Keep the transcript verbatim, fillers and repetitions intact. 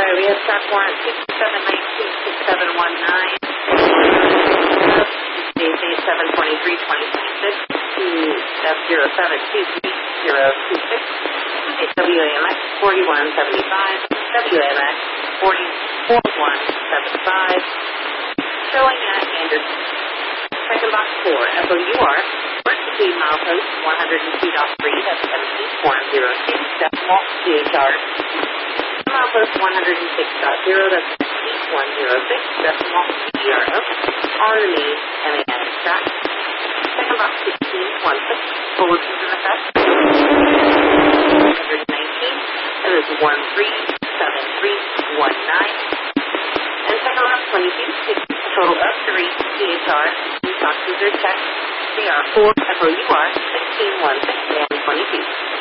Fire, we have stock warrant six seven nine two six seven one nine. Days A seven twenty-three twenty twenty-six to F zero seven two three zero two six. W A M X forty-one seventy-five. W A M X forty-one seventy-five. Showing at Anderson. Second box four, F O U R. Emergency milepost one oh two point three, that's seventeen one oh six, decimal G H R. Milepost one oh six point zero, that's seventeen one oh six, decimal C R O. On the main M A N track. Second box sixteen one six, bulletins in effect. one nineteen, that is one three seven three one nine. And second box twenty-two, six, total of three, C H R. Boxes are checked. C R four F O U R sixteen one six one twenty-two.